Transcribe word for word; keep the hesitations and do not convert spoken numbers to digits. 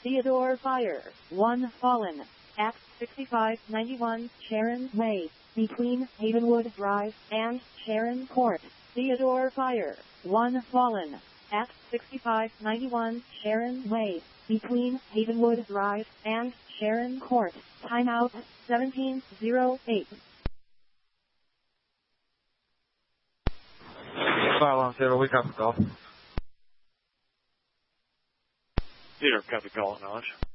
Theodore Fire, one fallen, at sixty-five ninety-one Sharon Way, between Havenwood Drive and Sharon Court. Theodore Fire, one fallen, at sixty-five ninety-one Sharon Way, between Havenwood Drive and Sharon Court. Timeout seventeen oh eight. Fire alarm zero, we copy call. Peter, copy call, acknowledge.